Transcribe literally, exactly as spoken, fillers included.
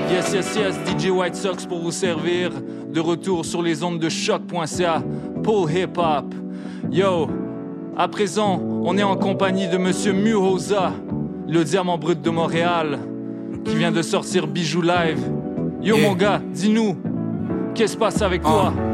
Yes, yes, yes, D J White Sox pour vous servir. De retour sur les ondes de choc.ca pour hip hop. Yo, à présent, on est en compagnie de Monsieur Muhoza, le diamant brut de Montréal, qui vient de sortir Bijou Live. Yo, yeah. Mon gars, dis-nous, qu'est-ce qui se passe avec uh. toi?